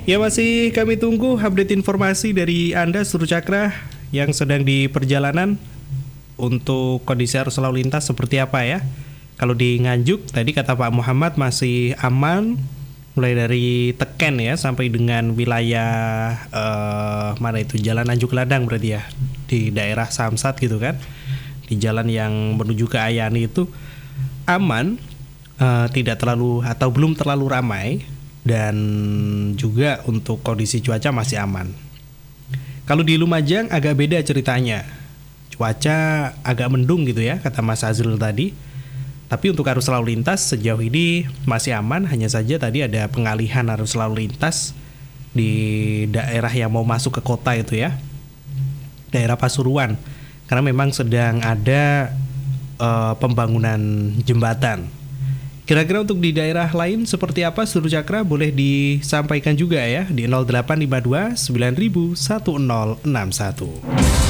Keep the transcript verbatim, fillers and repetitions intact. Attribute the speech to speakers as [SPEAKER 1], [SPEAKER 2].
[SPEAKER 1] Ya, masih kami tunggu update informasi dari Anda seluruh Cakra yang sedang di perjalanan. Untuk kondisi arus lalu lintas seperti apa ya? Kalau di Nganjuk tadi kata Pak Muhammad masih aman, mulai dari Teken ya sampai dengan wilayah uh, mana itu Jalan Anjuk Ladang berarti ya, di daerah Samsat gitu kan. Di jalan yang menuju ke Ayani itu aman, uh, tidak terlalu atau belum terlalu ramai, dan juga untuk kondisi cuaca masih aman. Kalau di Lumajang agak beda ceritanya. Cuaca agak mendung gitu ya, kata Mas Azrul tadi. Tapi untuk arus lalu lintas sejauh ini masih aman. Hanya saja tadi ada pengalihan arus lalu lintas di daerah yang mau masuk ke kota itu ya, daerah Pasuruan, karena memang sedang ada uh, pembangunan jembatan. Kira-kira untuk di daerah lain seperti apa seluruh Cakra, boleh disampaikan juga ya di nol delapan lima dua sembilan nol nol satu nol enam satu.